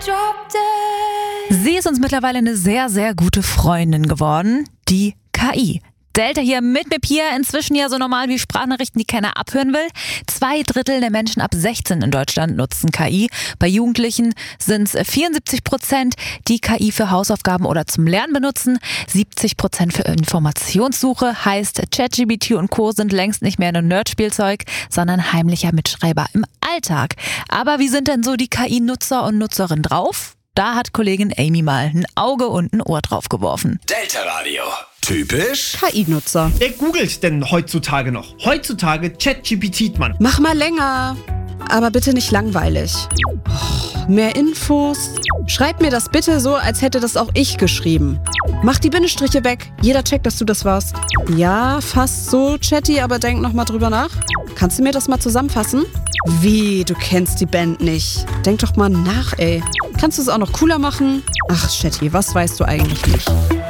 Sie ist uns mittlerweile eine sehr, sehr gute Freundin geworden, die KI. Delta hier mit Pia, inzwischen ja so normal wie Sprachnachrichten, die keiner abhören will. 2/3 der Menschen ab 16 in Deutschland nutzen KI. Bei Jugendlichen sind es 74%, die KI für Hausaufgaben oder zum Lernen benutzen. 70% für Informationssuche. Heißt, ChatGPT und Co. sind längst nicht mehr nur Nerdspielzeug, sondern heimlicher Mitschreiber im Alltag. Aber wie sind denn so die KI-Nutzer und Nutzerinnen drauf? Da hat Kollegin Amy mal ein Auge und ein Ohr drauf geworfen. Delta Radio. Typisch KI-Nutzer. Wer googelt denn heutzutage noch? Heutzutage ChatGPT, Mann. Mach mal länger. Aber bitte nicht langweilig. Mehr Infos. Schreib mir das bitte so, als hätte das auch ich geschrieben. Mach die Bindestriche weg. Jeder checkt, dass du das warst. Ja, fast so, Chatty, aber denk noch mal drüber nach. Kannst du mir das mal zusammenfassen? Wie, du kennst die Band nicht? Denk doch mal nach, ey. Kannst du es auch noch cooler machen? Ach, Chatty, was weißt du eigentlich nicht?